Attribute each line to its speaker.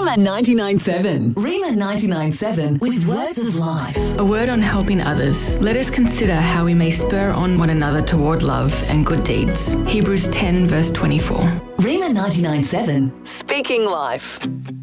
Speaker 1: Rima 99.7. Rima 99.7 with words of life.
Speaker 2: A word on helping others. Let us consider how we may spur on one another toward love and good deeds. Hebrews 10 verse 24.
Speaker 1: Rima 99.7. Speaking life.